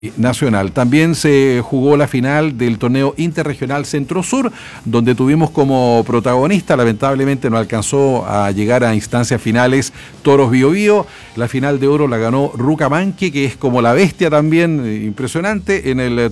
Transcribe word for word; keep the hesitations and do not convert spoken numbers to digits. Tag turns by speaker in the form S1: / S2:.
S1: Nacional. También se jugó la final del torneo interregional Centro-Sur, donde tuvimos como protagonista, lamentablemente no alcanzó a llegar a instancias finales, Toros Bio Bio. La final de oro la ganó Rucamanque, que es como la bestia también, impresionante, en el